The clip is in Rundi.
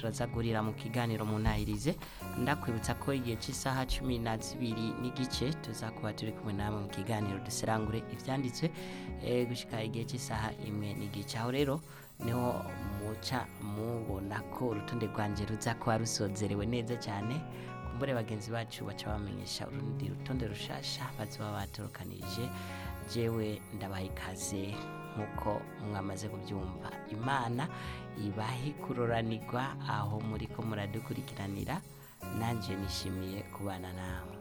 turazagurira mu kiganiro munahirize ndakwibutsa ko igihe cy'isaha 12 n'igice tuzakuba turi kumwe namwe mu kiganiro duserangure ivyanditswe gushika igihe cy'isaha 1 n'igice. Aho rero niho muca mubona ko urutonde rwanje ruza kuba rusozerewe neza cyane, kumbure bagenzi bacu baca bamenyesha urundi rutonde rushasha bazoba batorokanije. Jewe ndabaha ikaze nkuko mwamaze kubyumva. Imana ibahe kuroranirwa aho muriko muradukurikiranira, nanje nishimiye kubana nawe.